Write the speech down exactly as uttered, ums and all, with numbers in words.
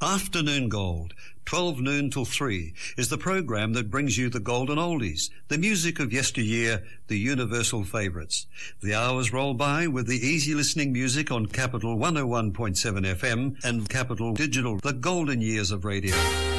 Afternoon Gold, twelve noon till three, is the program that brings you the golden oldies, the music of yesteryear, the universal favourites. The hours roll by with the easy listening music on Capital one oh one point seven F M and Capital Digital, the golden years of radio.